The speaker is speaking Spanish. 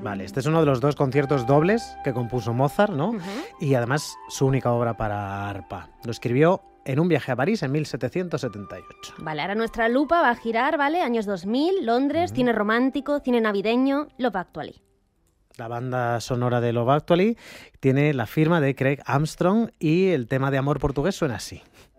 Vale, este es uno de los 2 conciertos dobles que compuso Mozart, ¿no? Y además su única obra para arpa. Lo escribió en un viaje a París en 1778. Vale, ahora nuestra lupa va a girar, ¿vale? Años 2000, Londres, cine romántico, cine navideño, Love Actually. La banda sonora de Love Actually tiene la firma de Craig Armstrong y el tema de amor portugués suena así.